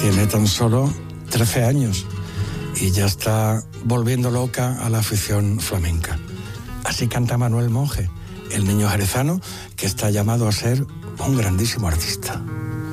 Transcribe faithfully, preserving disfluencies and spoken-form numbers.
tiene tan solo trece años y ya está volviendo loca a la afición flamenca. Así canta Manuel Monge, el niño jerezano que está llamado a ser un grandísimo artista.